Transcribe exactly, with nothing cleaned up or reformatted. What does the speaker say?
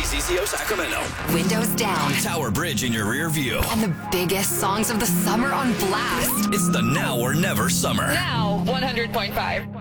K C C O Sacramento. Windows down. Tower Bridge in your rear view. And the biggest songs of the summer on blast. It's the Now or Never Summer. Now, one hundred point five.